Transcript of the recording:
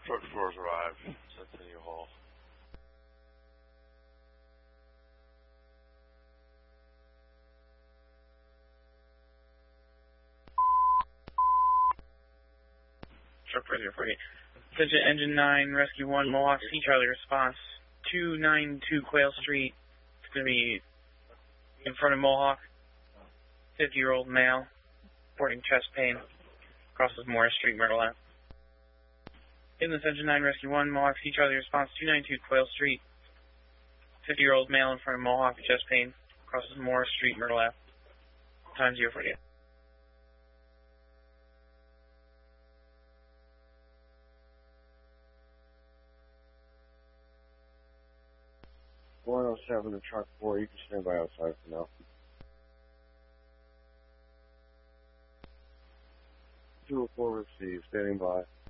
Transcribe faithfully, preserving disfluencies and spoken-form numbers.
Truck four's arrived. Centennial Hall. Truck four zero four eight. Attention Engine nine, Rescue one, Mohawk Sea Charlie response. two ninety-two Quail Street. It's going to be in front of Mohawk. fifty-year-old male. Reporting chest pain. Crosses Morris Street, Myrtle Ave. Business Engine nine, Rescue one, Mohawk Sea Charlie response. two ninety-two Quail Street. fifty-year-old male in front of Mohawk, chest pain. Crosses Morris Street, Myrtle Ave. Time zero forty-eight. one oh seven to truck four, you can stand by outside for now. two oh four received, standing by.